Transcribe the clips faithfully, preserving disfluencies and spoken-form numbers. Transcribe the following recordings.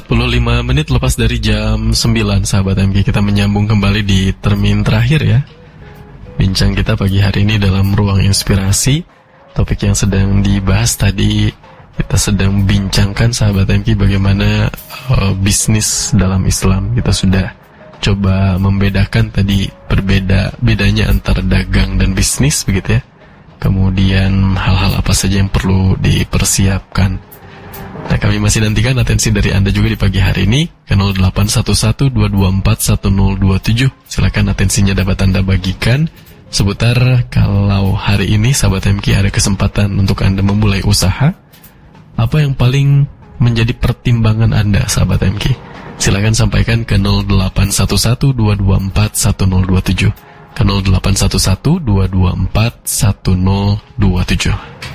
puluh lima menit lepas dari jam sembilan, sahabat M K. Kita menyambung kembali di termin terakhir ya. Bincang kita pagi hari ini dalam ruang inspirasi. Topik yang sedang dibahas tadi, kita sedang bincangkan, sahabat M K, bagaimana uh, bisnis dalam Islam. Kita sudah coba membedakan tadi berbeda bedanya antara dagang dan bisnis, begitu ya. Kemudian hal-hal apa saja yang perlu dipersiapkan. Nah, kami masih nantikan atensi dari Anda juga di pagi hari ini ke nol delapan satu satu dua dua empat satu nol dua tujuh. Silakan atensinya dapat Anda bagikan seputar kalau hari ini sahabat M K ada kesempatan untuk Anda memulai usaha. Apa yang paling menjadi pertimbangan Anda, sahabat M K? Silakan sampaikan ke nol delapan satu satu dua dua empat satu nol dua tujuh, ke nol delapan satu satu dua dua empat satu nol dua tujuh.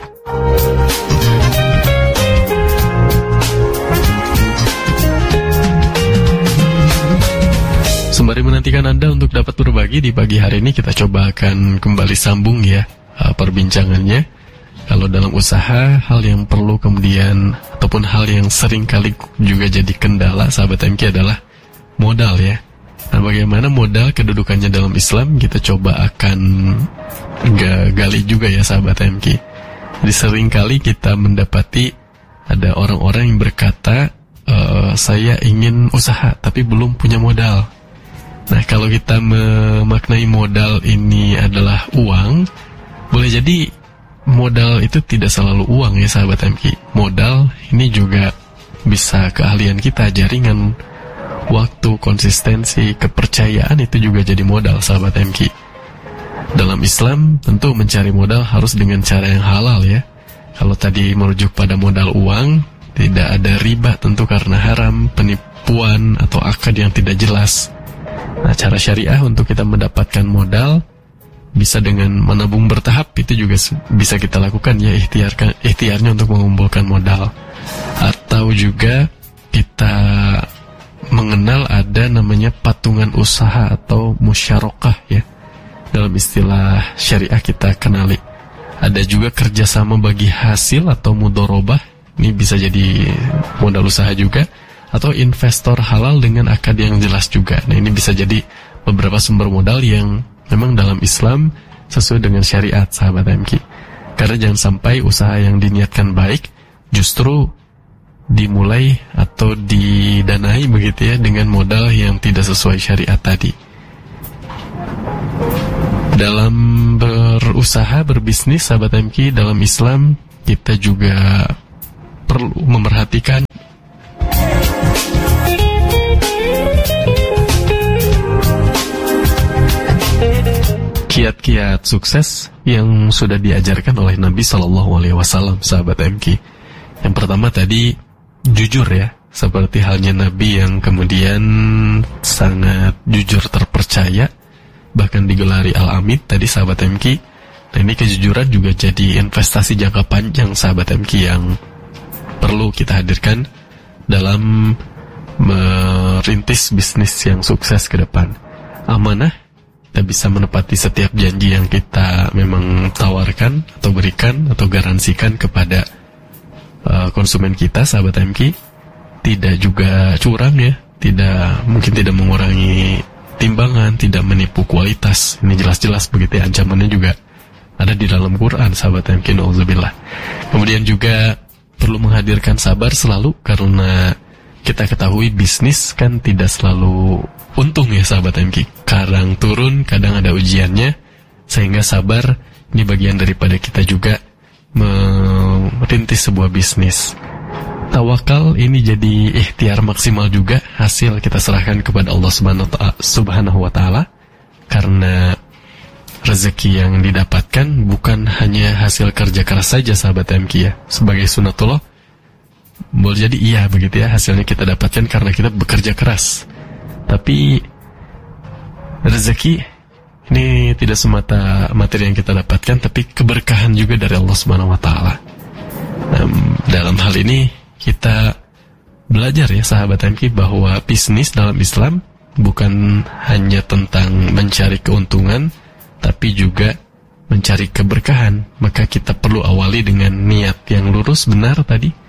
Sembari menantikan Anda untuk dapat berbagi di pagi hari ini, kita coba akan kembali sambung ya perbincangannya. Kalau dalam usaha, hal yang perlu kemudian ataupun hal yang sering kali juga jadi kendala, sahabat M K, adalah modal ya. Nah, bagaimana modal kedudukannya dalam Islam, kita coba akan gali juga ya, sahabat M K. Jadi sering kali kita mendapati ada orang-orang yang berkata, e, saya ingin usaha tapi belum punya modal. Nah, kalau kita memaknai modal ini adalah uang, boleh jadi modal itu tidak selalu uang ya, sahabat M K. Modal ini juga bisa keahlian kita, jaringan, waktu, konsistensi, kepercayaan, itu juga jadi modal, sahabat M K. Dalam Islam tentu mencari modal harus dengan cara yang halal ya. Kalau tadi merujuk pada modal uang, tidak ada riba tentu karena haram, penipuan atau akad yang tidak jelas. Nah, cara syariah untuk kita mendapatkan modal bisa dengan menabung bertahap, itu juga bisa kita lakukan ya, ikhtiarkan, ikhtiarnya untuk mengumpulkan modal. Atau juga kita mengenal ada namanya patungan usaha atau musyarakah ya, dalam istilah syariah kita kenali. Ada juga kerjasama bagi hasil atau mudharabah, ini bisa jadi modal usaha juga. Atau investor halal dengan akad yang jelas juga. Nah, ini bisa jadi beberapa sumber modal yang memang dalam Islam sesuai dengan syariat, sahabat M K. Karena jangan sampai usaha yang diniatkan baik justru dimulai atau didanai begitu ya dengan modal yang tidak sesuai syariat tadi. Dalam berusaha, berbisnis, sahabat M K, dalam Islam kita juga perlu memperhatikan kiat-kiat sukses yang sudah diajarkan oleh Nabi Shallallahu Alaihi Wasallam, sahabat M K. Yang pertama tadi jujur ya, seperti halnya Nabi yang kemudian sangat jujur, terpercaya, bahkan digelari Al-Amin tadi, sahabat M K. Nah, ini kejujuran juga jadi investasi jangka panjang, sahabat M K, yang perlu kita hadirkan dalam merintis bisnis yang sukses ke depan. Amanah, kita bisa menepati setiap janji yang kita memang tawarkan atau berikan atau garansikan kepada uh, konsumen kita, sahabat M K. Tidak juga curang ya, tidak mungkin tidak mengurangi timbangan, tidak menipu kualitas. Ini jelas-jelas begitu ya, ancamannya juga ada di dalam Quran, sahabat M K. Nauzubillah. Kemudian juga perlu menghadirkan sabar selalu, karena kita ketahui bisnis kan tidak selalu untung ya, sahabat M K. Kadang turun, kadang ada ujiannya, sehingga sabar ini bagian daripada kita juga merintis sebuah bisnis. Tawakal ini jadi ikhtiar maksimal juga, hasil kita serahkan kepada Allah Subhanahu wa Ta'ala, karena rezeki yang didapatkan bukan hanya hasil kerja keras saja, sahabat M K ya. Sebagai sunatullah, boleh jadi iya begitu ya, hasilnya kita dapatkan karena kita bekerja keras. Tapi rezeki ini tidak semata materi yang kita dapatkan, tapi keberkahan juga dari Allah Subhanahu wa Ta'ala. Nah, dalam hal ini kita belajar ya, sahabat M K, bahwa bisnis dalam Islam bukan hanya tentang mencari keuntungan, tapi juga mencari keberkahan. Maka kita perlu awali dengan niat yang lurus, benar tadi,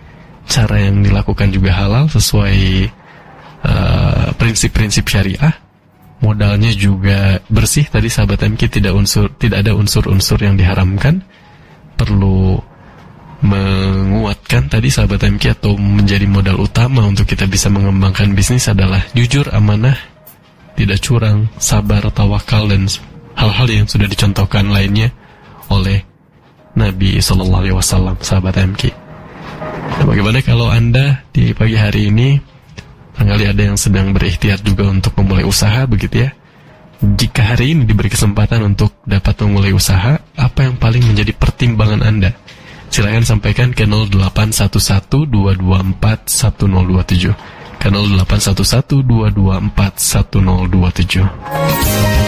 cara yang dilakukan juga halal sesuai uh, prinsip-prinsip syariah, modalnya juga bersih. Tadi sahabat M K tidak unsur tidak ada unsur-unsur yang diharamkan. Perlu menguatkan tadi sahabat M K, atau menjadi modal utama untuk kita bisa mengembangkan bisnis adalah jujur, amanah, tidak curang, sabar, tawakal, dan hal-hal yang sudah dicontohkan lainnya oleh Nabi Sallallahu Alaihi Wasallam. Sahabat M K, nah, bagaimana kalau Anda di pagi hari ini barangkali ada yang sedang berikhtiar juga untuk memulai usaha, begitu ya? Jika hari ini diberi kesempatan untuk dapat memulai usaha, apa yang paling menjadi pertimbangan Anda? Silakan sampaikan ke nol delapan satu satu dua dua empat satu nol dua tujuh, ke nol delapan satu satu dua dua empat satu nol dua tujuh.